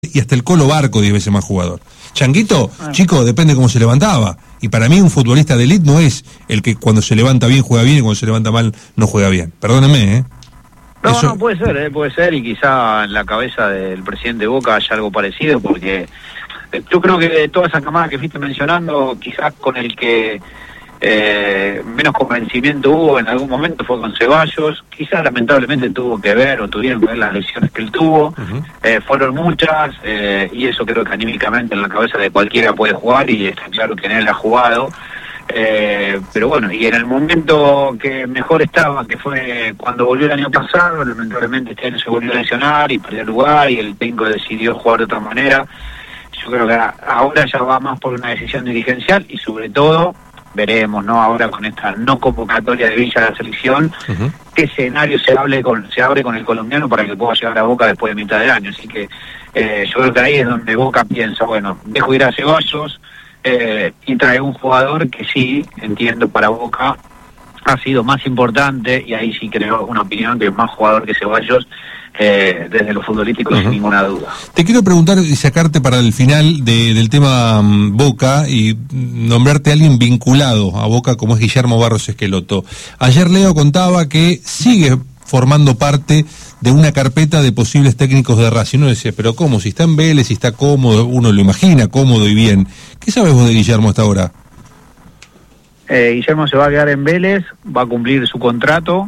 y hasta el Colo Barco 10 veces más jugador. Changuito, chico, depende cómo se levantaba. Y para mí un futbolista de élite no es el que cuando se levanta bien juega bien y cuando se levanta mal no juega bien. Perdóname, ¿eh? No, eso... no, puede ser, y quizá en la cabeza del presidente Boca haya algo parecido, porque yo creo que de toda esa camada que fuiste mencionando, quizás con el que menos convencimiento hubo en algún momento fue con Ceballos. Quizás lamentablemente tuvieron que ver las lesiones que él tuvo. Fueron muchas, y eso creo que anímicamente en la cabeza de cualquiera puede jugar, y está claro que en él ha jugado. Pero bueno, y en el momento que mejor estaba, que fue cuando volvió el año pasado, lamentablemente este año se volvió a lesionar y perdió lugar, y el técnico decidió jugar de otra manera. Yo creo que ahora ya va más por una decisión dirigencial, y sobre todo veremos, ¿no? Ahora con esta no convocatoria de Villa a la selección, qué escenario se abre con el colombiano para que pueda llegar a Boca después de mitad del año. Así que yo creo que ahí es donde Boca piensa, bueno, dejo ir a Ceballos y trae un jugador que sí, entiendo, para Boca ha sido más importante, y ahí sí creo una opinión que es más jugador que Ceballos desde lo futbolístico, sin ninguna duda. Te quiero preguntar y sacarte para el final del tema Boca y nombrarte a alguien vinculado a Boca como es Guillermo Barros Esqueloto. Ayer Leo contaba que sigue formando parte de una carpeta de posibles técnicos de Racing. Uno decía, pero ¿cómo? Si está en Vélez, si está cómodo, uno lo imagina cómodo y bien. ¿Qué sabes vos de Guillermo hasta ahora? Guillermo se va a quedar en Vélez, va a cumplir su contrato,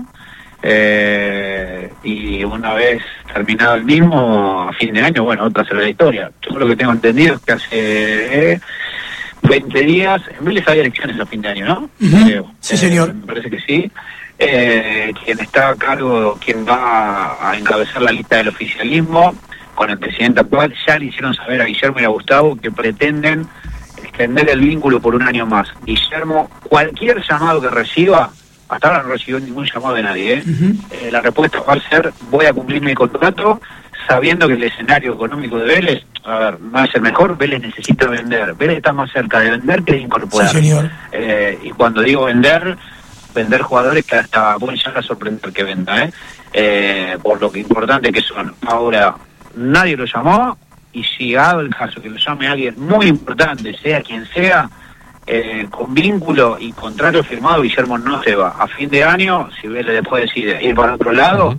y una vez terminado el mismo, a fin de año, bueno, otra será la historia. Yo lo que tengo entendido es que hace 20 días, en Vélez hay elecciones a fin de año, ¿no? Sí, señor. Me parece que sí. Quien está a cargo, quien va a encabezar la lista del oficialismo con el presidente actual, ya le hicieron saber a Guillermo y a Gustavo que pretenden extender el vínculo por un año más. Guillermo, cualquier llamado que reciba, hasta ahora no recibió ningún llamado de nadie, la respuesta va a ser: voy a cumplir mi contrato, sabiendo que el escenario económico de Vélez, a ver, no es el mejor. Vélez necesita vender, Vélez está más cerca de vender que de incorporar. Sí, señor. Y cuando digo vender jugadores que hasta pueden llegar a sorprender que venda, por lo que importante que son. Ahora, nadie lo llamó, y si hago el caso que lo llame alguien muy importante, sea quien sea, con vínculo y contrato firmado, Guillermo no se va. A fin de año, si Vélez después decide ir para otro lado,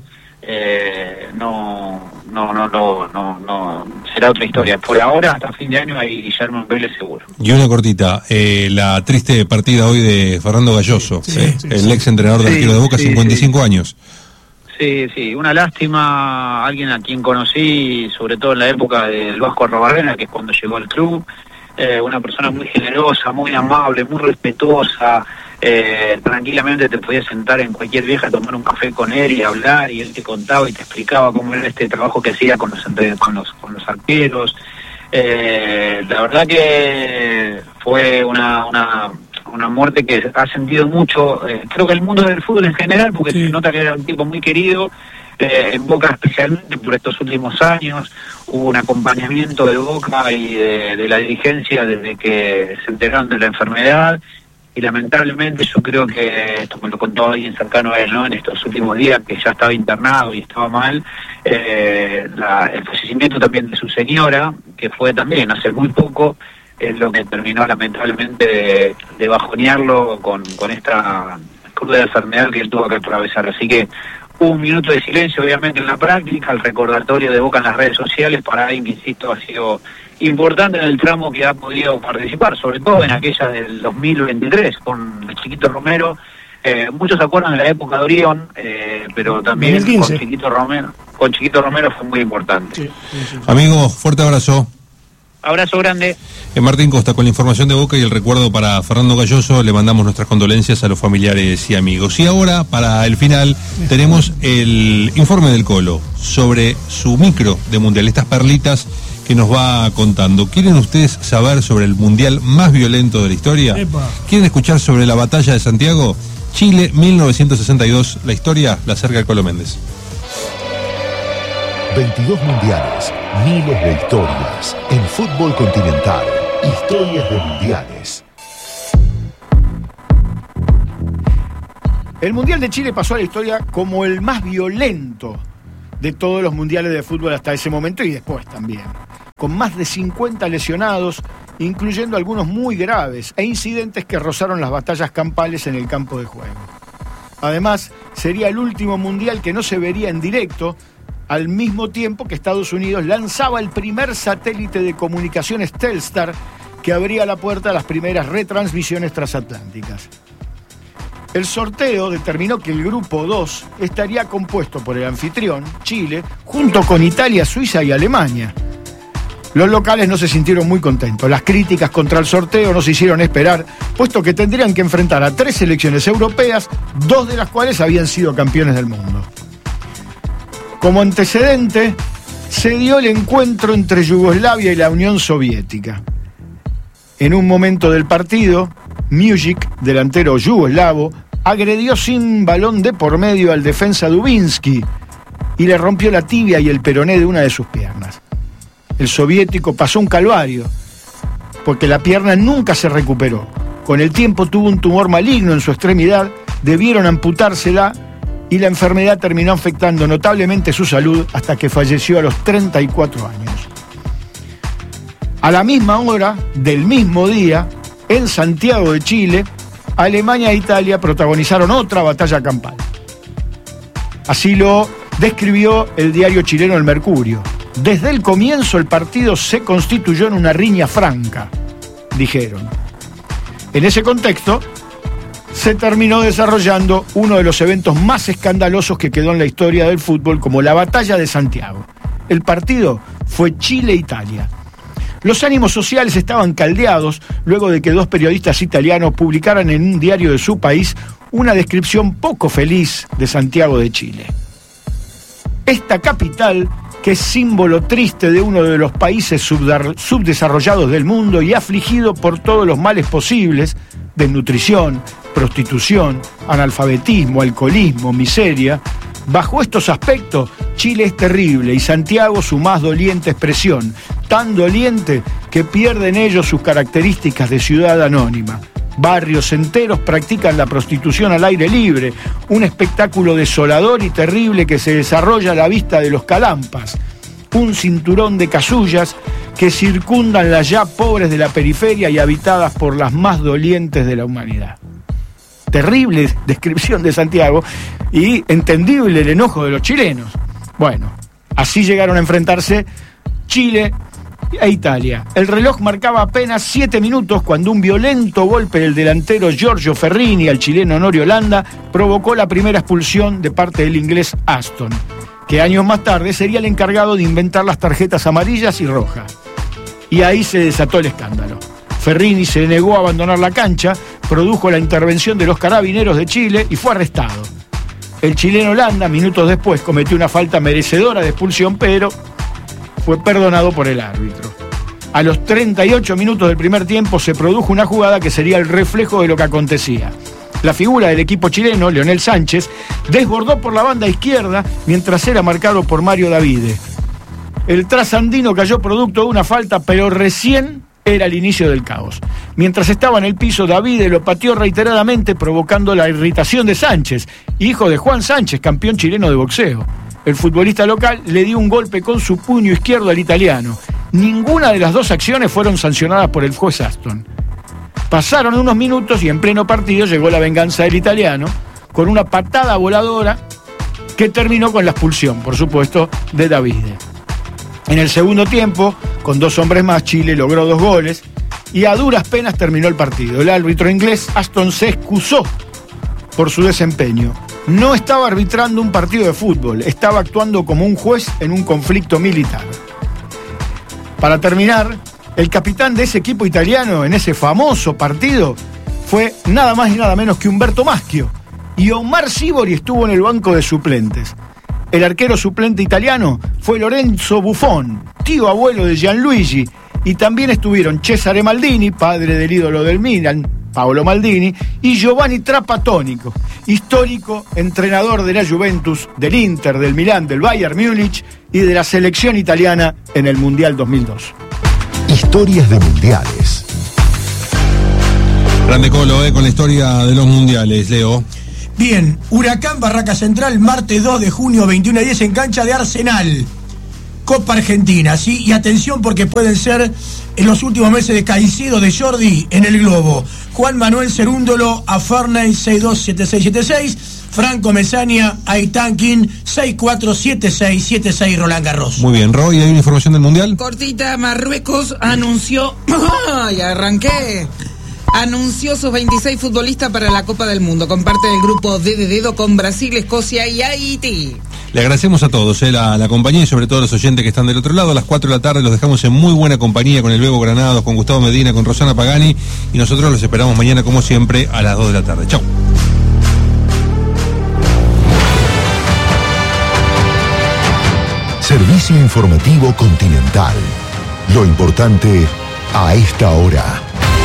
no, será otra historia. Por ahora, hasta fin de año, hay Guillermo en Vélez seguro. Y una cortita, la triste partida hoy de Fernando Galloso, el ex entrenador de arquero de Boca, 55 años. Sí, una lástima. Alguien a quien conocí, sobre todo en la época del Vasco Arrobarrena, que es cuando llegó al club, una persona muy generosa, muy amable, muy respetuosa. Tranquilamente te podías sentar en cualquier vieja a tomar un café con él y hablar, y él te contaba y te explicaba cómo era este trabajo que hacía con los arqueros. La verdad que fue una muerte que ha sentido mucho, creo que el mundo del fútbol en general, porque se nota que era un tipo muy querido, en Boca especialmente por estos últimos años. Hubo un acompañamiento de Boca y de la dirigencia desde que se enteraron de la enfermedad, y lamentablemente yo creo que, esto me lo contó alguien cercano a él, ¿no?, en estos últimos días, que ya estaba internado y estaba mal, el fallecimiento también de su señora, que fue también hace muy poco, es lo que terminó lamentablemente de bajonearlo con esta cruda enfermedad que él tuvo que atravesar. Así que un minuto de silencio, obviamente, en la práctica, el recordatorio de Boca en las redes sociales para alguien que, insisto, ha sido importante en el tramo que ha podido participar, sobre todo en aquella del 2023 con el Chiquito Romero. Muchos se acuerdan de la época de Orión, pero también 2015. Con Chiquito Romero fue muy importante. Sí. Amigo, fuerte abrazo. Abrazo grande. Martín Costa con la información de Boca y el recuerdo para Fernando Galloso. Le mandamos nuestras condolencias a los familiares y amigos. Y ahora, para el final, tenemos el informe del Colo sobre su micro de Mundial, estas perlitas que nos va contando. ¿Quieren ustedes saber sobre el Mundial más violento de la historia? ¿Quieren escuchar sobre la batalla de Santiago? Chile 1962, la historia la acerca el Colo Méndez. 22 mundiales, miles de historias. En fútbol continental, historias de mundiales. El Mundial de Chile pasó a la historia como el más violento de todos los mundiales de fútbol hasta ese momento, y después también. con más de 50 lesionados, incluyendo algunos muy graves, e incidentes que rozaron las batallas campales en el campo de juego. Además, sería el último mundial que no se vería en directo, al mismo tiempo que Estados Unidos lanzaba el primer satélite de comunicaciones Telstar, que abría la puerta a las primeras retransmisiones transatlánticas. El sorteo determinó que el grupo 2 estaría compuesto por el anfitrión, Chile, junto con Italia, Suiza y Alemania. Los locales no se sintieron muy contentos. Las críticas contra el sorteo no se hicieron esperar, puesto que tendrían que enfrentar a 3 selecciones europeas, 2 de las cuales habían sido campeones del mundo. Como antecedente, se dio el encuentro entre Yugoslavia y la Unión Soviética. En un momento del partido, Mujic, delantero yugoslavo, agredió sin balón de por medio al defensa Dubinsky y le rompió la tibia y el peroné de una de sus piernas. El soviético pasó un calvario, porque la pierna nunca se recuperó. Con el tiempo tuvo un tumor maligno en su extremidad, debieron amputársela y la enfermedad terminó afectando notablemente su salud hasta que falleció a los 34 años. A la misma hora del mismo día, en Santiago de Chile, Alemania e Italia protagonizaron otra batalla campal. Así lo describió el diario chileno El Mercurio. Desde el comienzo el partido se constituyó en una riña franca, dijeron. En ese contexto, se terminó desarrollando uno de los eventos más escandalosos que quedó en la historia del fútbol, como la Batalla de Santiago. El partido fue Chile-Italia. Los ánimos sociales estaban caldeados luego de que 2 periodistas italianos publicaran en un diario de su país una descripción poco feliz de Santiago de Chile. Esta capital, que es símbolo triste de uno de los países subdesarrollados del mundo y afligido por todos los males posibles, desnutrición, prostitución, analfabetismo, alcoholismo, miseria. Bajo estos aspectos, Chile es terrible y Santiago su más doliente expresión, tan doliente que pierde en ello sus características de ciudad anónima. Barrios enteros practican la prostitución al aire libre, un espectáculo desolador y terrible que se desarrolla a la vista de los calampas, un cinturón de casullas que circundan las ya pobres de la periferia y habitadas por las más dolientes de la humanidad. Terrible descripción de Santiago y entendible el enojo de los chilenos. Bueno, así llegaron a enfrentarse Chile e Italia. El reloj marcaba apenas 7 minutos cuando un violento golpe del delantero Giorgio Ferrini al chileno Norio Landa provocó la primera expulsión de parte del inglés Aston, que años más tarde sería el encargado de inventar las tarjetas amarillas y rojas. Y ahí se desató el escándalo. Ferrini se negó a abandonar la cancha, produjo la intervención de los carabineros de Chile y fue arrestado. El chileno Landa, minutos después, cometió una falta merecedora de expulsión, pero fue perdonado por el árbitro. A los 38 minutos del primer tiempo se produjo una jugada que sería el reflejo de lo que acontecía. La figura del equipo chileno, Leonel Sánchez, desbordó por la banda izquierda mientras era marcado por Mario Davide. El trasandino cayó producto de una falta, pero recién era el inicio del caos. Mientras estaba en el piso, Davide lo pateó reiteradamente, provocando la irritación de Sánchez, hijo de Juan Sánchez, campeón chileno de boxeo. El futbolista local le dio un golpe con su puño izquierdo al italiano. Ninguna de las 2 acciones fueron sancionadas por el juez Aston. Pasaron unos minutos y en pleno partido llegó la venganza del italiano con una patada voladora que terminó con la expulsión, por supuesto, de Davide. En el segundo tiempo, con 2 hombres más, Chile logró 2 goles y a duras penas terminó el partido. El árbitro inglés Aston se excusó por su desempeño. No estaba arbitrando un partido de fútbol, estaba actuando como un juez en un conflicto militar. Para terminar, el capitán de ese equipo italiano en ese famoso partido fue nada más y nada menos que Umberto Maschio, y Omar Sivori estuvo en el banco de suplentes. El arquero suplente italiano fue Lorenzo Buffon, tío abuelo de Gianluigi, y también estuvieron Cesare Maldini, padre del ídolo del Milan, Paolo Maldini, y Giovanni Trapattoni, histórico entrenador de la Juventus, del Inter, del Milán, del Bayern Múnich y de la selección italiana en el Mundial 2002. Historias de mundiales. Grande Colo, con la historia de los mundiales, Leo. Bien, Huracán Barraca Central, martes 2 de junio, 21:10 en cancha de Arsenal. Copa Argentina, ¿sí? Y atención porque pueden ser en los últimos meses de Caicedo, de Jordi en el Globo. Juan Manuel Cerúndolo a Farney 627676, Franco Mesania a Itankin 647676 Roland Garros. Muy bien, Roy, ¿hay una información del Mundial? Cortita, Marruecos anunció... ¡Ay, arranqué! Anunció sus 26 futbolistas para la Copa del Mundo. Comparte el grupo D de dedo con Brasil, Escocia y Haití. Le agradecemos a todos la compañía y sobre todo a los oyentes que están del otro lado. A las 4 de la tarde los dejamos en muy buena compañía con el Bebo Granados, con Gustavo Medina, con Rosana Pagani, y nosotros los esperamos mañana como siempre a las 2 de la tarde. Chau. Servicio informativo Continental. Lo importante a esta hora.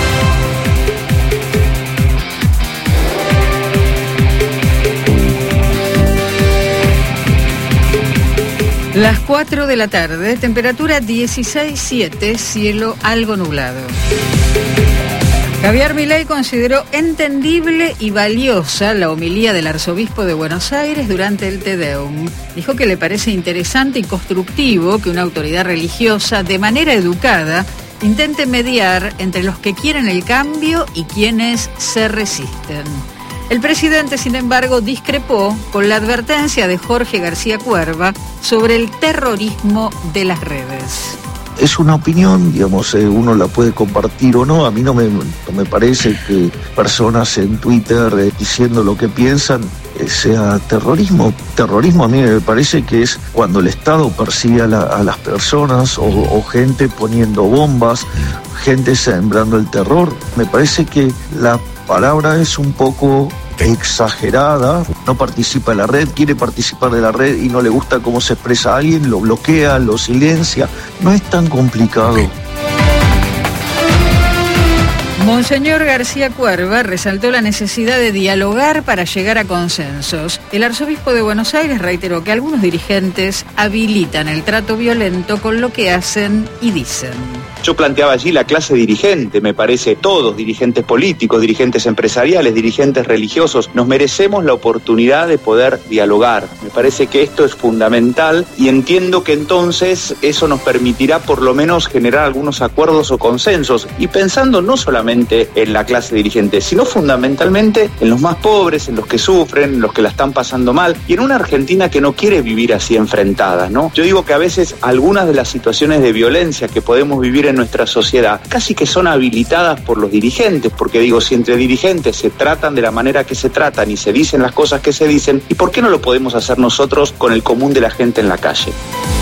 Las 4 de la tarde, temperatura 16,7, cielo algo nublado. Javier Milei consideró entendible y valiosa la homilía del arzobispo de Buenos Aires durante el Te Deum. Dijo que le parece interesante y constructivo que una autoridad religiosa, de manera educada, intente mediar entre los que quieren el cambio y quienes se resisten. El presidente, sin embargo, discrepó con la advertencia de Jorge García Cuerva sobre el terrorismo de las redes. Es una opinión, digamos, uno la puede compartir o no. A mí no me parece que personas en Twitter diciendo lo que piensan sea terrorismo. Terrorismo a mí me parece que es cuando el Estado persigue a las personas o gente poniendo bombas, gente sembrando el terror. Me parece que la palabra es un poco exagerada. No participa de la red, quiere participar de la red y no le gusta cómo se expresa a alguien, lo bloquea, lo silencia. No es tan complicado. Monseñor García Cuerva resaltó la necesidad de dialogar para llegar a consensos. El arzobispo de Buenos Aires reiteró que algunos dirigentes habilitan el trato violento con lo que hacen y dicen. Yo planteaba allí la clase dirigente, me parece, todos, dirigentes políticos, dirigentes empresariales, dirigentes religiosos, nos merecemos la oportunidad de poder dialogar. Me parece que esto es fundamental y entiendo que entonces eso nos permitirá por lo menos generar algunos acuerdos o consensos, y pensando no solamente en la clase dirigente, sino fundamentalmente en los más pobres, en los que sufren, en los que la están pasando mal, y en una Argentina que no quiere vivir así enfrentada, ¿no? Yo digo que a veces algunas de las situaciones de violencia que podemos vivir en nuestra sociedad casi que son habilitadas por los dirigentes, porque digo, si entre dirigentes se tratan de la manera que se tratan y se dicen las cosas que se dicen, ¿y por qué no lo podemos hacer nosotros con el común de la gente en la calle?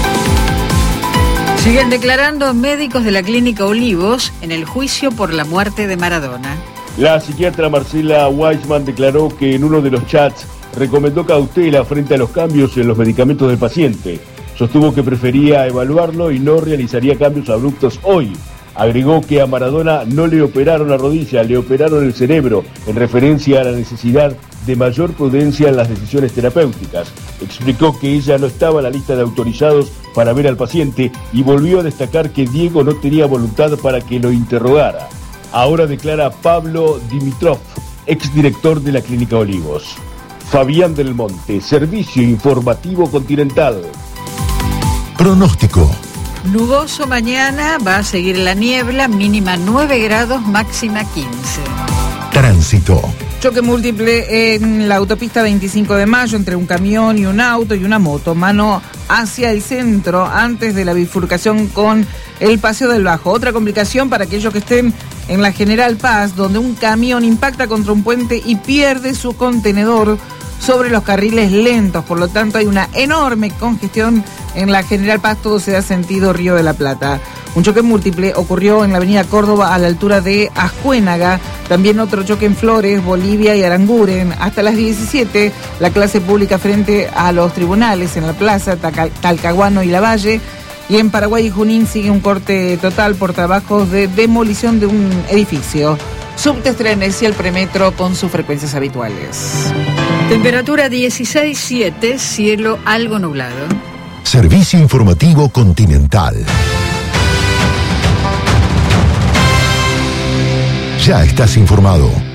Siguen declarando médicos de la Clínica Olivos en el juicio por la muerte de Maradona. La psiquiatra Marcela Weissman declaró que en uno de los chats recomendó cautela frente a los cambios en los medicamentos del paciente. Sostuvo que prefería evaluarlo y no realizaría cambios abruptos hoy. Agregó que a Maradona no le operaron la rodilla, le operaron el cerebro, en referencia a la necesidad de mayor prudencia en las decisiones terapéuticas. Explicó que ella no estaba en la lista de autorizados para ver al paciente y volvió a destacar que Diego no tenía voluntad para que lo interrogara. Ahora declara Pablo Dimitrov, exdirector de la Clínica Olivos. Fabián del Monte, Servicio Informativo Continental. Pronóstico. Nuboso mañana, va a seguir la niebla, mínima 9 grados, máxima 15. Tránsito. Choque múltiple en la autopista 25 de mayo entre un camión y un auto y una moto. Mano hacia el centro antes de la bifurcación con el Paseo del Bajo. Otra complicación para aquellos que estén en la General Paz, donde un camión impacta contra un puente y pierde su contenedor sobre los carriles lentos. Por lo tanto, hay una enorme congestión en la General Paz. Todo se da sentido Río de la Plata. Un choque múltiple ocurrió en la avenida Córdoba a la altura de Ascuénaga. También otro choque en Flores, Bolivia y Aranguren. Hasta las 17, la clase pública frente a los tribunales en la plaza Talcahuano y Lavalle. Y en Paraguay y Junín sigue un corte total por trabajos de demolición de un edificio. Subtes, trenes y el premetro con sus frecuencias habituales. Temperatura 16,7, cielo algo nublado. Servicio Informativo Continental. Ya estás informado.